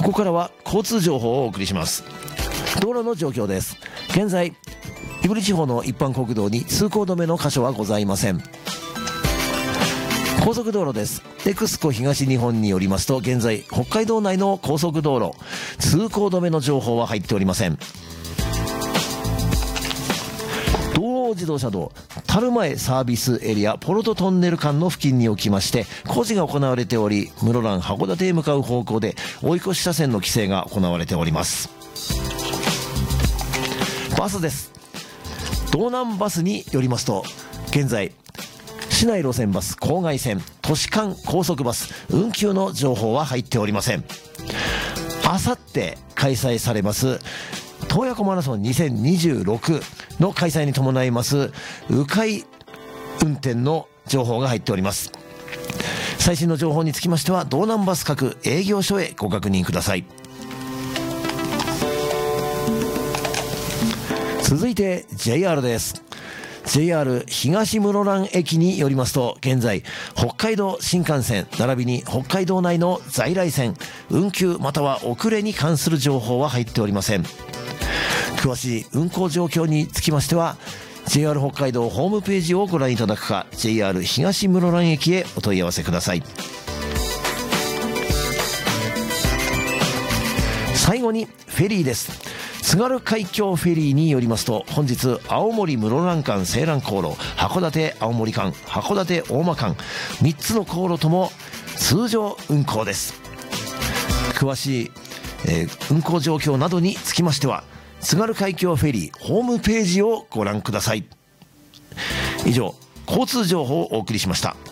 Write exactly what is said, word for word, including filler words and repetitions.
ここからは交通情報をお送りします。道路の状況です。現在胆振地方の一般国道に通行止めの箇所はございません。高速道路です。エクスコ東日本によりますと、現在北海道内の高速道路通行止めの情報は入っておりません。道央自動車道樽前サービスエリアポロトトンネル間の付近におきまして工事が行われており、室蘭函館へ向かう方向で追い越し車線の規制が行われております。バスです。道南バスによりますと、現在市内路線バス、郊外線、都市間高速バス運休の情報は入っておりません。あさって開催されます洞爺湖マラソンにせんにじゅうろくの開催に伴います迂回運転の情報が入っております。最新の情報につきましては道南バス各営業所へご確認ください。続いて ジェイアール です。 ジェイアール 東室蘭駅によりますと、現在北海道新幹線並びに北海道内の在来線運休または遅れに関する情報は入っておりません。詳しい運行状況につきましては ジェイアール 北海道ホームページをご覧いただくか ジェイアール 東室蘭駅へお問い合わせください。最後にフェリーです。津軽海峡フェリーによりますと、本日青森室蘭間青蘭航路、函館青森間、函館大間間みっつの航路とも通常運航です。詳しい、えー、運航状況などにつきましては津軽海峡フェリーホームページをご覧ください。以上、交通情報をお送りしました。